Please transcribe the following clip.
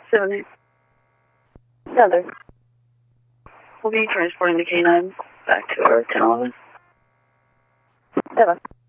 7-8. Yeah, there. We'll be transporting the canine back to our 1011. Yeah, bye.